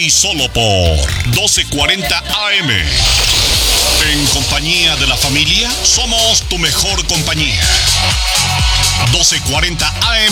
y solo por 1240 AM. En compañía de la familia, somos tu mejor compañía. 1240 AM.